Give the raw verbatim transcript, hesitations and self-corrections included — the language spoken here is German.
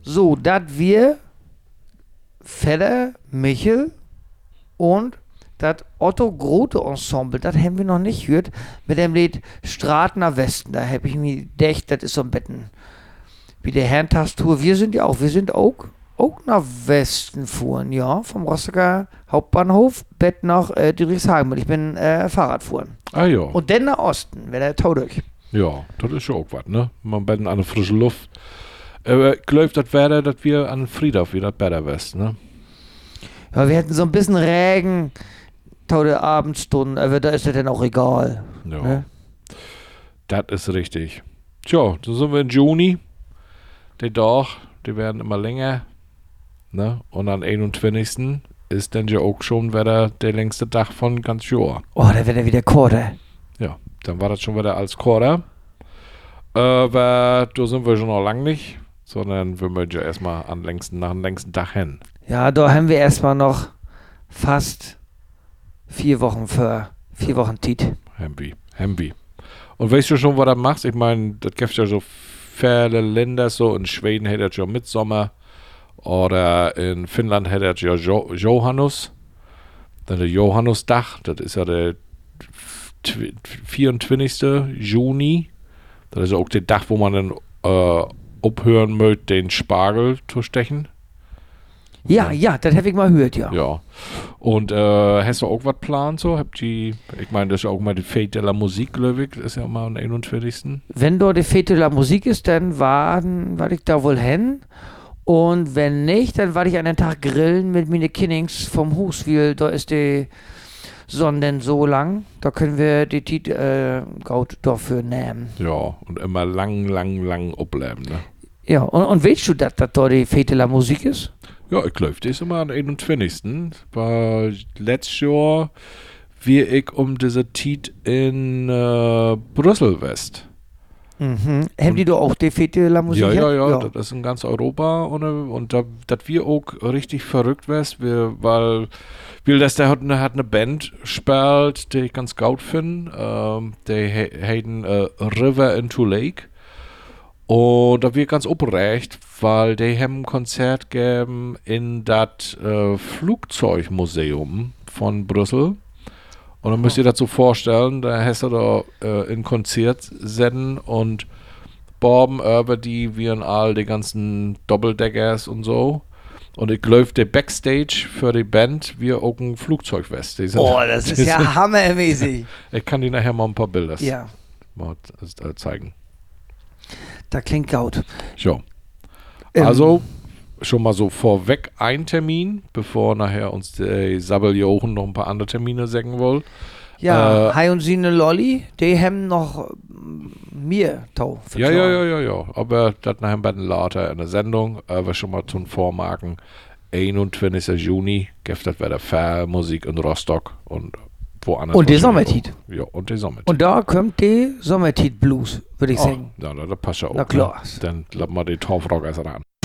So, dass wir Fedder, Michel und das Otto Grote Ensemble, das haben wir noch nicht gehört, mit dem Lied Stratener Westen. Da habe ich mir gedacht, das ist so ein Betten wie der Herrentagstour. Wir sind ja auch, wir sind auch, auch nach Westen fuhren, ja, vom Rostocker Hauptbahnhof, Bett nach äh, Dietrichshagen. Ich bin äh, Fahrrad fuhren. Ah ja. Und dann nach Osten, wäre der Tau durch. Ja, das ist ja auch was, ne? Man bin an der frischen Luft. Äh, ich glaube, das wäre, dass wir an Friedhof wieder besser west, ne? Ja, wir hätten so ein bisschen Regen, Tau der Abendstunden, aber da ist das dann auch egal. Ja. Ne? Das ist richtig. Tja, so sind wir in Juni. Die Tage, die werden immer länger. Ne? Und am einundzwanzigsten ist dann ja auch schon wieder der längste Tag von ganz Jahr. Oh, da wird er wieder Quarter. Ja, dann war das schon wieder als Quarter. Äh, aber da sind wir schon noch lang nicht, sondern wir möchten ja erstmal an längsten, nach dem längsten Tag hin. Ja, da haben wir erstmal noch fast vier Wochen für vier Wochen Tiet. Hemby, Hemby. Und weißt du schon, was du machst? Ich meine, das gibt ja so viele Länder, so in Schweden hätte es ja Mitsommer oder in Finnland hätte es ja jo- Johannes. Dann der Johannusdach, das ist ja der vierundzwanzigste Juni. Das ist ja auch der Tag, wo man dann äh, aufhören möchte, den Spargel zu stechen. Ja, ja, das habe ich mal gehört, ja. Ja. Und äh, hast du auch was geplant so? Habt die, ich meine, das ist ja auch mal die Fête de la Musique, glaube ich, ist ja auch mal am einundzwanzigsten Wenn dort die Fete de la Musik ist, dann war, war ich da wohl hin. Und wenn nicht, dann war ich an den Tag grillen mit meine Kinnings vom Huswil. Da ist die Sonne denn so lang. Da können wir die Tiet äh, Gaut dafür nehmen. Ja, und immer lang, lang, lang abbleiben, ne? Ja, und, und weißt du, dass das da die Fete de la Musik ist? Ja, ich glaube, das ist immer am einundzwanzigsten War letztes Jahr, wie ich um diese Tiet in äh, Brüssel West. Mhm. Haben die da auch die Fete de la Musik? Ja, ja, ja, ja. das ist in ganz Europa und, und da, dass wir auch richtig verrückt west, wir, weil, weil das der hat eine, hat eine Band spielt, die ich ganz gut finde, ähm, die he, heißen äh, River into Lake. Und da wird ganz aufgeregt, weil die haben ein Konzert gegeben in das äh, Flugzeugmuseum von Brüssel. Und dann müsst ihr das so vorstellen, da hast du da äh, ein Konzert senden und Borben über die wie all die ganzen Doppeldeckers und so. Und ich glaube, der Backstage für die Band wie auch ein Flugzeugwest. Die sind, Oh, das ist ja hammermäßig. Ich kann dir nachher mal ein paar Bilder Ja, mal äh, zeigen. das klingt gut. So. Ähm, Also schon mal so vorweg ein Termin, bevor nachher uns die Sabeljochen noch ein paar andere Termine sagen wollen. Ja, Äh, Hai und Sine Lolli, die haben noch mm, mir Tau. Ja, ja, ja, ja, ja. Aber das nachher bei den Later in der Sendung, aber schon mal zum Vormarken. einundzwanzigsten Juni, gibt das wieder Fair-Musik in Rostock und woanders. Und die wahrscheinlich Sommertiet. auch. Ja, und die Sommertiet. Und da kommt die Sommertiet Blues, würde ich oh, sagen. ja, da, da passt ja auch. Na klar. Ne? Dann lassen wir die Torfrockers ran.